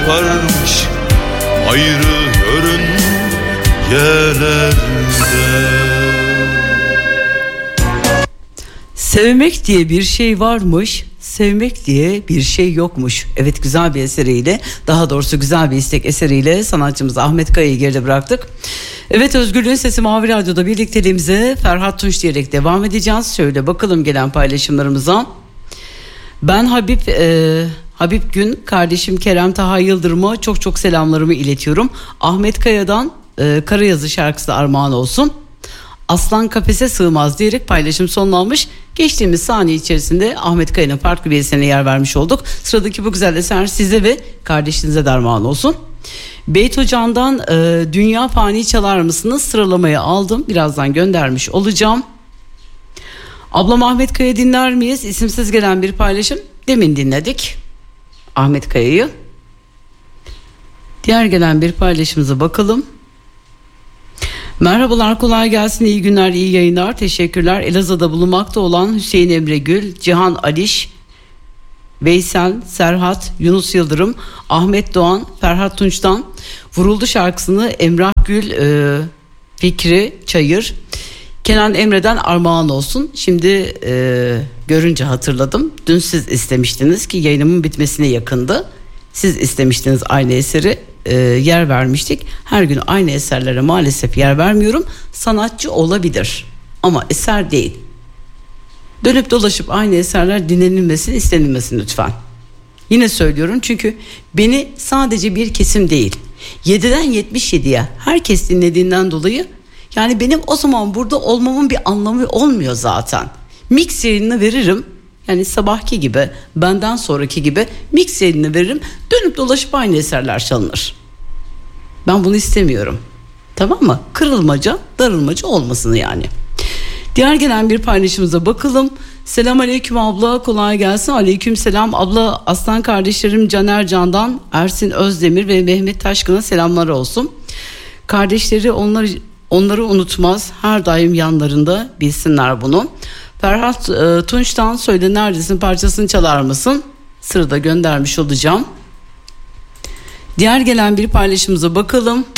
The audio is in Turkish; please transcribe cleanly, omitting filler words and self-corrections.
varmış ayrı yörüngelerde. Sevmek diye bir şey varmış, sevmek diye bir şey yokmuş. Evet, güzel bir eseriyle, daha doğrusu güzel bir istek eseriyle sanatçımız Ahmet Kaya'yı geride bıraktık. Evet, Özgürlüğün Sesi Mavi Radyo'da birlikteliğimize Ferhat Tunç diyerek devam edeceğiz. Şöyle bakalım gelen paylaşımlarımıza. Ben Habib Gün, kardeşim Kerem Taha Yıldırım'a çok çok selamlarımı iletiyorum. Ahmet Kaya'dan Karayazı şarkısı da armağan olsun. Aslan kafese sığmaz diyerek paylaşım sonlanmış. Geçtiğimiz saniye içerisinde Ahmet Kaya'nın farklı bir eserine yer vermiş olduk. Sıradaki bu güzel eser size ve kardeşinize de armağan olsun. Beyt Hoca'ndan Dünya Fani Çalar mısınız? Sıralamaya aldım. Birazdan göndermiş olacağım. Ablam Ahmet Kaya dinler miyiz? İsimsiz gelen bir paylaşım. Demin dinledik Ahmet Kaya'yı. Diğer gelen bir paylaşımıza bakalım. Merhabalar, kolay gelsin, iyi günler, iyi yayınlar, teşekkürler. Elazığ'da bulunmakta olan Hüseyin Emre Gül, Cihan Aliş, Veysel, Serhat, Yunus Yıldırım, Ahmet Doğan, Ferhat Tunç'tan Vuruldu şarkısını Emrah Gül, Fikri Çayır, Kenan Emre'den armağan olsun. Şimdi görünce hatırladım. Dün siz istemiştiniz ki yayınımın bitmesine yakındı. Siz istemiştiniz aynı eseri. Yer vermiştik. Her gün aynı eserlere maalesef yer vermiyorum. Sanatçı olabilir ama eser değil. Dönüp dolaşıp aynı eserler dinlenilmesin, istenilmesin lütfen. Yine söylüyorum, çünkü beni sadece bir kesim değil, 7'den 77'ye herkes dinlediğinden dolayı, yani benim o zaman burada olmamın bir anlamı olmuyor zaten. Mix yayını veririm. Yani sabahki gibi, benden sonraki gibi mix yayını veririm. Dönüp dolaşıp aynı eserler çalınır. Ben bunu istemiyorum. Tamam mı? Kırılmaca, darılmaca olmasın yani. Diğer gelen bir paylaşımıza bakalım. Selam aleyküm abla, kolay gelsin. Aleyküm selam abla. Aslan kardeşlerim Caner Can'dan Ersin Özdemir ve Mehmet Taşkın'a selamlar olsun. Kardeşleri onları unutmaz. Her daim yanlarında, bilsinler bunu. Ferhat Tunç'tan Söyle Neredesin parçasını çalar mısın? Sırada göndermiş olacağım. Diğer gelen bir paylaşımıza bakalım.